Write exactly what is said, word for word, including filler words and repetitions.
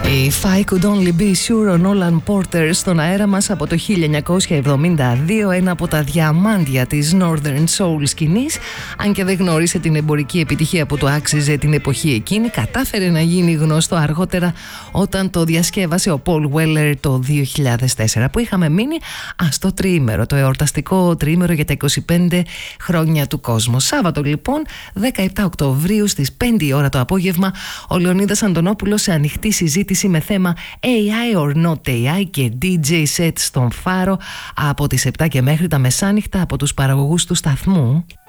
Η If I Could Only Be Sure, ο Νόλαν Πόρτερ στον αέρα μας από το χίλια εννιακόσια εβδομήντα δύο, ένα από τα διαμάντια της Northern Soul σκηνής. Αν και δεν γνώρισε την εμπορική επιτυχία που του άξιζε την εποχή εκείνη, κατάφερε να γίνει γνωστό αργότερα όταν το διασκεύασε ο Paul Weller το δύο χιλιάδες τέσσερα, που είχαμε μείνει στο τριήμερο, το εορταστικό τριήμερο για τα είκοσι πέντε χρόνια του κόσμου. Σάββατο λοιπόν, δεκαεπτά Οκτωβρίου στις πέντε η ώρα το απόγευμα, ο Λεωνίδας Αντωνόπουλος σε ανοιχτή συζήτηση με θέμα έι άι or not έι άι και ντι τζέι set στον Φάρο από τις επτά και μέχρι τα μεσάνυχτα από τους παραγωγούς του σταθμού.